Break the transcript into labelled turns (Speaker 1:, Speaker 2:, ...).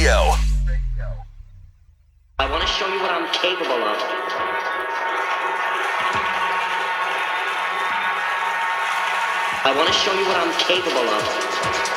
Speaker 1: Radio.
Speaker 2: I want to show you what I'm capable of. I want to show you what I'm capable of.